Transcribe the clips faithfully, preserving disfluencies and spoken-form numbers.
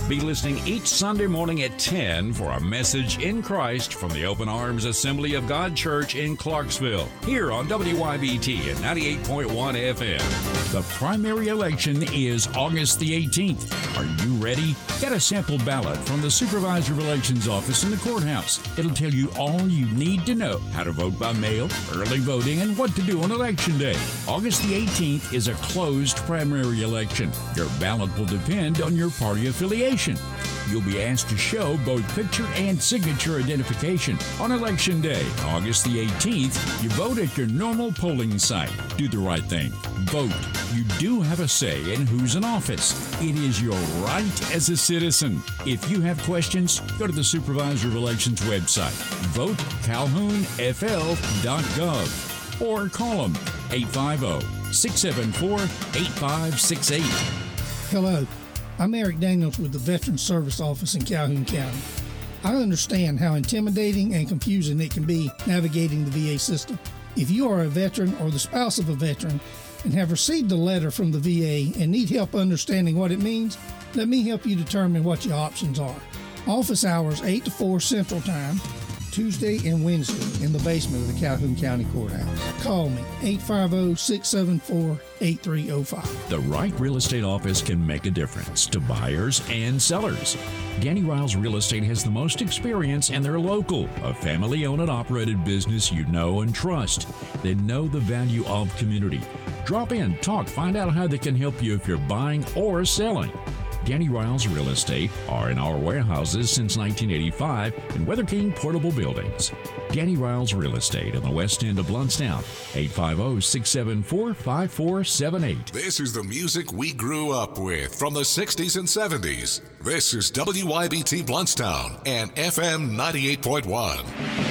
Be listening each Sunday morning at ten for a message in Christ from the Open Arms Assembly of God Church in Clarksville, here on W Y B T and ninety-eight point one F M. The primary election is August the eighteenth. Are you ready? Get a sample ballot from the Supervisor Relations Office in the courthouse. It'll tell you all you need to know: how to vote by mail, early voting, and what to do on Election Day. August the eighteenth is a closed primary election. Your ballot will depend on your party affiliation. You'll be asked to show both picture and signature identification. On Election Day, August the eighteenth, you vote at your normal polling site. Do the right thing. Vote. You do have a say in who's in office. It is your right as a citizen. If you have questions, go to the Supervisor Relations website, vote calhoun f l dot gov, or call them eight five zero, six seven four, eight five six eight. Hello. I'm Eric Daniels with the Veterans Service Office in Calhoun County. I understand how intimidating and confusing it can be navigating the V A system. If you are a veteran or the spouse of a veteran and have received a letter from the V A and need help understanding what it means, let me help you determine what your options are. Office hours eight to four Central Time, Tuesday and Wednesday in the basement of the Calhoun County Courthouse. Call me, eight five zero, six seven four, eight three zero five. The right real estate office can make a difference to buyers and sellers. Danny Riles Real Estate has the most experience, and they're local, a family-owned and operated business you know and trust. They know the value of community. Drop in, talk, find out how they can help you if you're buying or selling. Danny Riles Real Estate are in our warehouses since nineteen eighty-five in Weather King Portable Buildings. Danny Riles Real Estate in the west end of Blountstown, eight five zero, six seven four, five four seven eight. This is the music we grew up with from the sixties and seventies. This is W Y B T Blountstown and F M ninety-eight point one.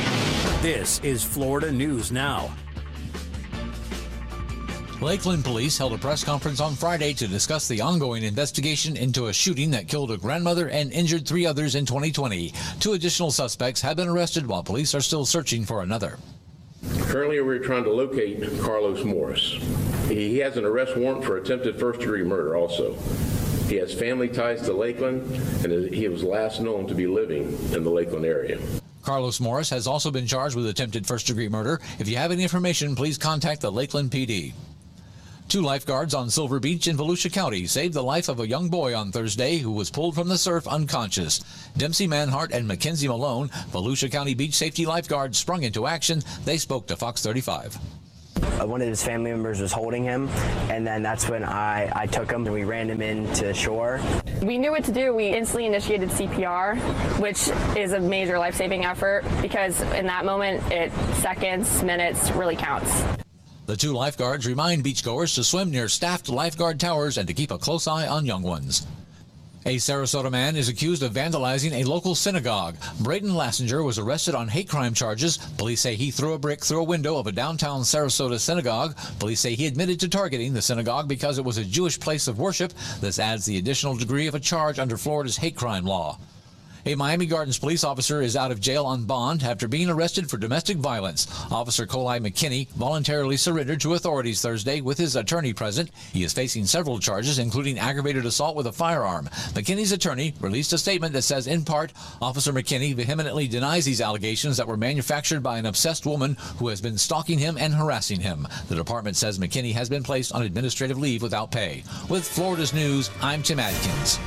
This is Florida News Now. Lakeland police held a press conference on Friday to discuss the ongoing investigation into a shooting that killed a grandmother and injured three others in twenty twenty. Two additional suspects have been arrested while police are still searching for another. Currently, we're trying to locate Carlos Morris. He has an arrest warrant for attempted first-degree murder also. He has family ties to Lakeland, and he was last known to be living in the Lakeland area. Carlos Morris has also been charged with attempted first-degree murder. If you have any information, please contact the Lakeland P D. Two lifeguards on Silver Beach in Volusia County saved the life of a young boy on Thursday who was pulled from the surf unconscious. Dempsey Manhart and Mackenzie Malone, Volusia County beach safety lifeguards, sprung into action. They spoke to Fox thirty-five. One of his family members was holding him, and then that's when I, I took him and we ran him into shore. We knew what to do. We instantly initiated C P R, which is a major life-saving effort because in that moment, it seconds, minutes really counts. The two lifeguards remind beachgoers to swim near staffed lifeguard towers and to keep a close eye on young ones. A Sarasota man is accused of vandalizing a local synagogue. Braden Lassinger was arrested on hate crime charges. Police say he threw a brick through a window of a downtown Sarasota synagogue. Police say he admitted to targeting the synagogue because it was a Jewish place of worship. This adds the additional degree of a charge under Florida's hate crime law. A Miami Gardens police officer is out of jail on bond after being arrested for domestic violence. Officer Colai McKinney voluntarily surrendered to authorities Thursday with his attorney present. He is facing several charges, including aggravated assault with a firearm. McKinney's attorney released a statement that says, in part, Officer McKinney vehemently denies these allegations that were manufactured by an obsessed woman who has been stalking him and harassing him. The department says McKinney has been placed on administrative leave without pay. With Florida's News, I'm Tim Adkins.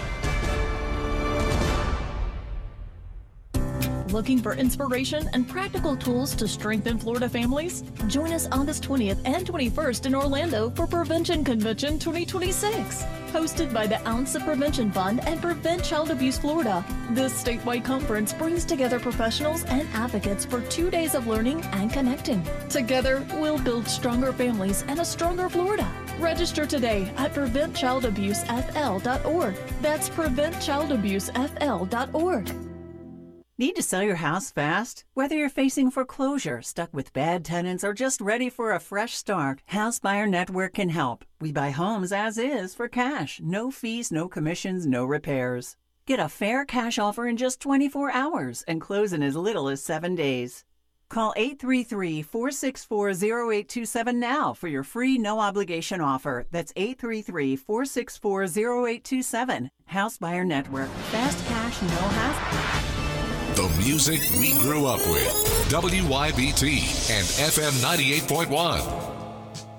Looking for inspiration and practical tools to strengthen Florida families? Join us August twentieth and twenty-first in Orlando for Prevention Convention twenty twenty-six. Hosted by the Ounce of Prevention Fund and Prevent Child Abuse Florida. This statewide conference brings together professionals and advocates for two days of learning and connecting. Together, we'll build stronger families and a stronger Florida. Register today at prevent child abuse f l dot org. That's prevent child abuse f l dot org. Need to sell your house fast? Whether you're facing foreclosure, stuck with bad tenants, or just ready for a fresh start, House Buyer Network can help. We buy homes as is for cash. No fees, no commissions, no repairs. Get a fair cash offer in just twenty-four hours and close in as little as seven days. Call eight three three, four six four, zero eight two seven now for your free no-obligation offer. That's eight three three, four six four, zero eight two seven. House Buyer Network. Fast cash, no hassle. The music we grew up with. W Y B T and F M ninety-eight point one.